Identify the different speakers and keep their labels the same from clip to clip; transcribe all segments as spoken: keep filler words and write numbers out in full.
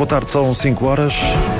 Speaker 1: boa tarde, são cinco horas.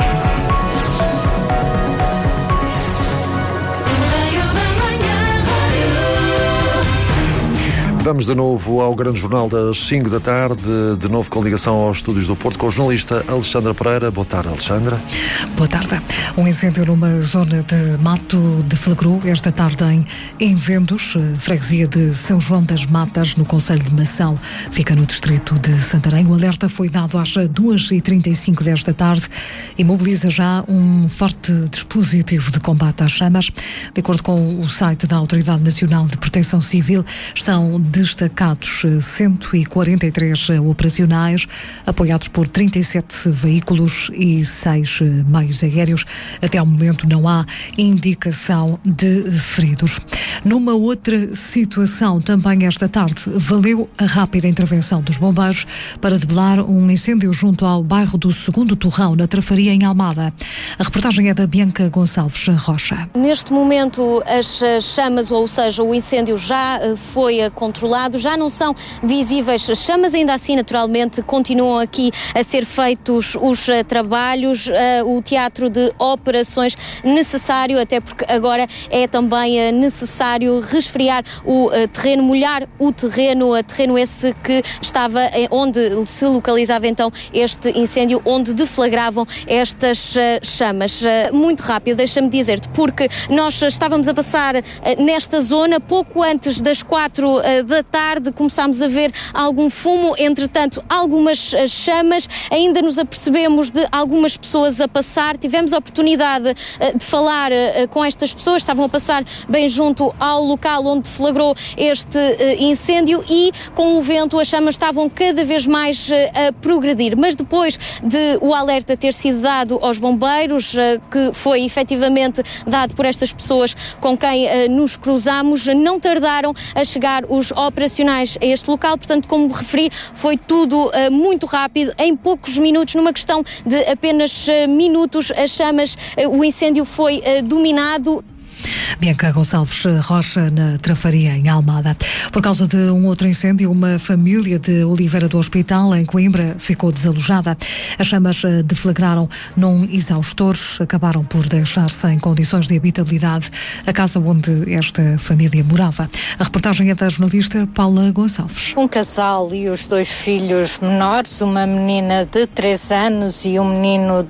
Speaker 1: Vamos de novo ao grande jornal das cinco da tarde, de novo com ligação aos estúdios do Porto, com o jornalista Alexandra Pereira. Boa tarde, Alexandra.
Speaker 2: Boa tarde. Um incêndio numa zona de mato deflagrou esta tarde em Envendos, freguesia de São João das Matas, no concelho de Mação, fica no distrito de Santarém. O alerta foi dado às duas e trinta e cinco desta tarde e mobiliza já um forte dispositivo de combate às chamas. De acordo com o site da Autoridade Nacional de Proteção Civil, estão destacados cento e quarenta e três operacionais, apoiados por trinta e sete veículos e seis meios aéreos. Até ao momento não há indicação de feridos. Numa outra situação, também esta tarde, valeu a rápida intervenção dos bombeiros para debelar um incêndio junto ao bairro do Segundo Torrão, na Trafaria, em Almada. A reportagem é da Bianca Gonçalves Rocha.
Speaker 3: Neste momento, as chamas, ou seja, o incêndio já foi controlado. Já não são visíveis chamas, ainda assim, naturalmente, continuam aqui a ser feitos os uh, trabalhos, uh, o teatro de operações necessário, até porque agora é também uh, necessário resfriar o uh, terreno, molhar o terreno, uh, terreno esse que estava uh, onde se localizava então este incêndio, onde deflagravam estas uh, chamas. Uh, muito rápido, deixa-me dizer-te, porque nós estávamos a passar uh, nesta zona pouco antes das quatro uh, da tarde, começámos a ver algum fumo, entretanto algumas chamas, ainda nos apercebemos de algumas pessoas a passar, tivemos a oportunidade uh, de falar uh, com estas pessoas, estavam a passar bem junto ao local onde deflagrou este uh, incêndio e com o vento as chamas estavam cada vez mais uh, a progredir, mas depois de o alerta ter sido dado aos bombeiros, uh, que foi efetivamente dado por estas pessoas com quem uh, nos cruzamos, não tardaram a chegar os operacionais a este local, portanto, como referi, foi tudo uh, muito rápido, em poucos minutos, numa questão de apenas uh, minutos, as chamas, uh, o incêndio foi uh, dominado.
Speaker 2: Bianca Gonçalves Rocha, na Trafaria, em Almada. Por causa de um outro incêndio, uma família de Oliveira do Hospital, em Coimbra, ficou desalojada. As chamas deflagraram num exaustor, acabaram por deixar sem condições de habitabilidade a casa onde esta família morava. A reportagem é da jornalista Paula Gonçalves.
Speaker 4: Um casal e os dois filhos menores, uma menina de três anos e um menino